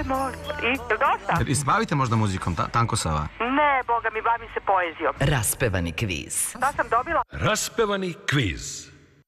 molim. I, je dosta? I se bavite možda muzikom, Tanko Sava? Ne, boga mi, bavim se poezijom. Raspevani kviz. Šta sam dobila? Raspevani kviz.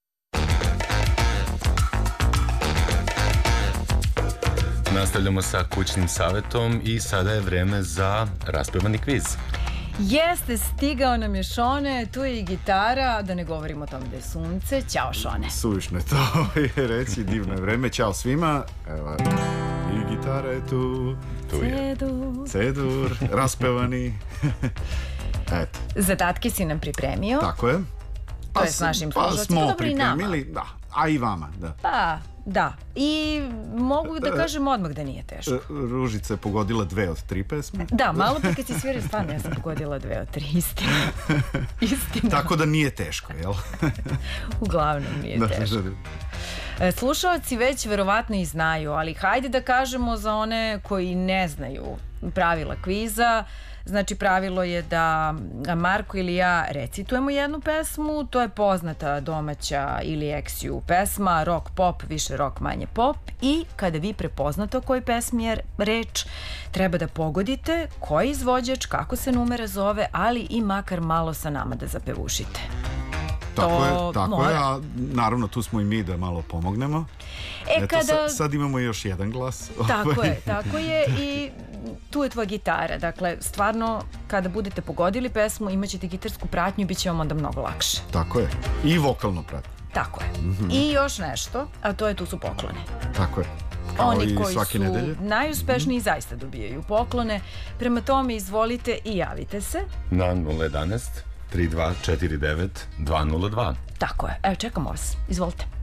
Nastavljamo sa kućnim savetom i sada je vreme za raspevani kviz. Jeste, stigao nam je Šone, tu je i gitara, da ne govorimo o tome da je sunce. Ćao, Šone. Suvišno je to reći, divno je vreme. Ćao svima. Evo, i gitara je tu. Tu je. Cedur, raspevani. Eto. Zadatke si nam pripremio. Tako je. To je s našim slušalcima. Smo Dobro, i nama. pripremili, da. A i vama, da. Pa, da. I mogu da kažem odmah da nije teško. Ružica je pogodila 2 od 3 pesme. Da, malo pre kad si svirao, stvarno ja sam pogodila 2 od 3, istina. Istina. Tako da nije teško, jel? Uglavnom nije teško. Slušalci već verovatno i znaju, ali hajde da kažemo za one koji ne znaju pravila kviza. Znači, pravilo je da Marko ili ja recitujemo jednu pesmu, to je poznata domaća ili eksiju pesma, rock pop, više rock, manje pop, i kada vi prepoznate o kojoj pesmi je reč, treba da pogodite koji izvođač, kako se numera zove, ali i makar malo sa nama da zapevušite. Tako je, a naravno tu smo i mi da malo pomognemo. Eto, sad imamo još jedan glas. Tako je i tu je tvoja gitara. Dakle, stvarno, kada budete pogodili pesmu, imaćete gitarsku pratnju i bit će vam onda mnogo lakše. Tako je. I vokalno pratnju. Tako je. I još nešto, a to je tu su pokloni. Tako je. Oni koji su najuspešniji zaista dobijaju poklone. Prema tome, izvolite i javite se. Na 011 3249 202. Tako je. Evo, čekamo vas. Izvolite.